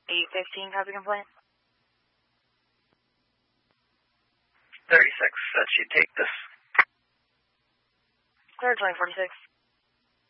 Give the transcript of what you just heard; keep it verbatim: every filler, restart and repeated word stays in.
eight fifteen, copy complaint. thirty-six, that should take this. Clear twenty forty-six.